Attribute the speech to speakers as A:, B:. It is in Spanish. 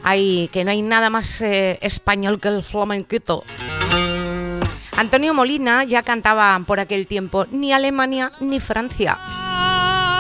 A: Ay, que no hay nada más español que el flamenquito. Antonio Molina ya cantaba por aquel tiempo ni Alemania ni Francia.